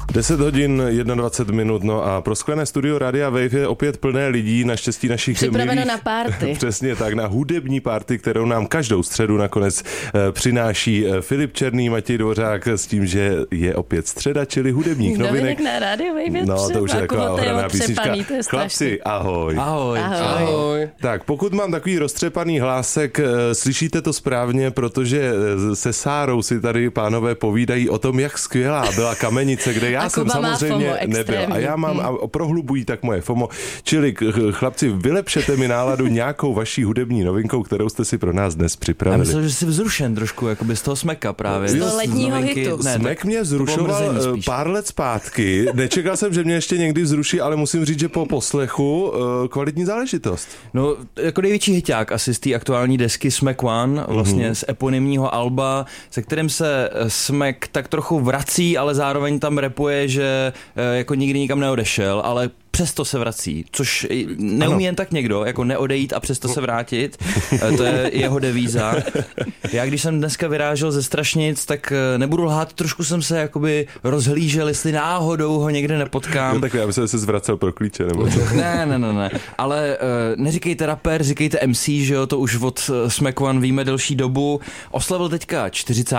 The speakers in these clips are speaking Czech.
10 hodin 21 minut, no a prosklené studio Rádia Wave je opět plné lidí, naštěstí našich připraveno milých, na party. Přesně tak, na hudební party, kterou nám každou středu nakonec přináší Filip Černý, Matěj Dvořák s tím, že je opět středa, čili hudebních novinek. Na Rádiu Wave no, to už je taková ohraná písnička. Chlapci, ahoj. Ahoj. Ahoj. Ahoj. Tak, pokud mám takový roztřepaný hlásek, slyšíte to správně, protože se Sárou si tady pánové povídají o tom, jak skvělá byla Kamenice, kde já jsem samozřejmě nebyl. A já mám a prohlubují tak moje FOMO. Čili chlapci, vylepšete mi náladu nějakou vaší hudební novinkou, kterou jste si pro nás dnes připravili. Já myslím, že jsi vzrušen trošku, jakoby z toho Smeka právě. Z toho letního hitu. Smek mě vzrušoval pár let zpátky. Nečekal jsem, že mě ještě někdy vzruší, ale musím říct, že po poslechu kvalitní záležitost. No, jako největší hiťák asi z té aktuální desky Smek One, vlastně z eponymního alba, se kterým se Smek tak trochu vrací, ale zároveň tam rapuje, že jako nikdy nikam neodešel, ale přesto se vrací, což neumí jen tak někdo, jako neodejít a přesto se vrátit. To je jeho devíza. Já když jsem dneska vyrážel ze Strašnic, tak nebudu lhát, trošku jsem se jakoby rozhlížel, jestli náhodou ho někde nepotkám. No tak já myslím, že se zvracel pro klíče, nebo co? Ne. Ale neříkejte rapper, říkejte MC, že jo, to už od Smek One víme delší dobu. Oslavil teďka 40.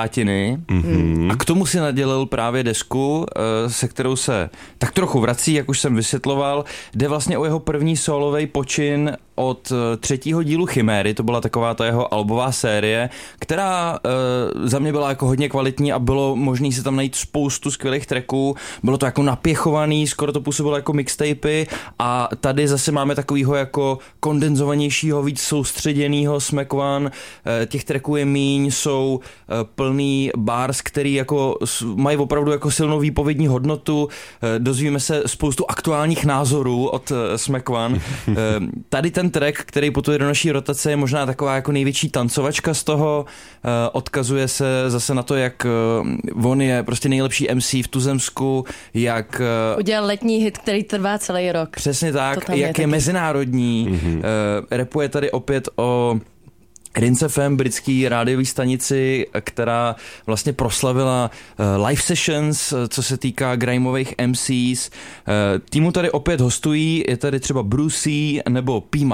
A k tomu si nadělil právě desku, se kterou se tak trochu vrací, jak už jsem vysvětloval. Jde vlastně o jeho první sólový počin od 3. dílu Chiméry, to byla taková ta jeho albová série, která za mě byla jako hodně kvalitní a bylo možné si tam najít spoustu skvělých tracků, bylo to jako napěchovaný, skoro to působilo jako mixtapy a tady zase máme takovýho jako kondenzovanějšího, víc soustředěnýho Smek One, těch tracků je míň, jsou plný bars, který jako mají opravdu jako silnou výpovědní hodnotu, dozvíme se spoustu aktuálních názorů od Smek One. Tady ten track, který putuje do naší rotace, je možná taková jako největší tancovačka z toho. Odkazuje se zase na to, jak on je prostě nejlepší MC v tuzemsku, jak udělal letní hit, který trvá celý rok. Přesně tak, jak je mezinárodní. Rapuje tady opět o Rinse FM, britský rádiový stanici, která vlastně proslavila live sessions, co se týká grimeových MCs. Týmu tady opět hostují, je tady třeba Brucey nebo P.